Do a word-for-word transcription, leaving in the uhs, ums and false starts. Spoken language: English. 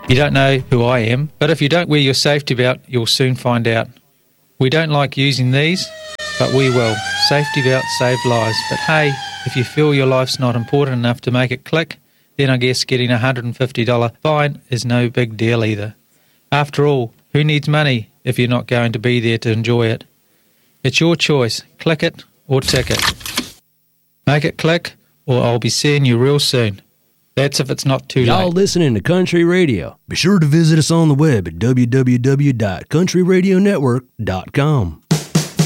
You don't know who I am, but if you don't wear your safety belt, you'll soon find out. We don't like using these, but we will. Safety belts save lives. But hey, if you feel your life's not important enough to make it click, then I guess getting a one hundred fifty dollars fine is no big deal either. After all, who needs money if you're not going to be there to enjoy it? It's your choice. Click it or tick it. Make it click, or I'll be seeing you real soon. That's if it's not too late. Y'all listening to Country Radio. Be sure to visit us on the web at w w w dot country radio network dot com.